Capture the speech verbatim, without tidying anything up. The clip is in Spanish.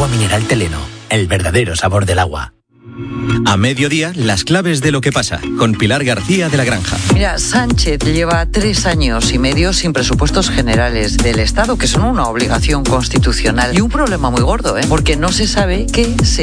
mineral Teleno, el verdadero sabor del agua. A mediodía, las claves de lo que pasa, con Pilar García de la Granja. Mira, Sánchez lleva tres años y medio sin presupuestos generales del Estado, que son una obligación constitucional y un problema muy gordo, ¿eh? Porque no se sabe qué se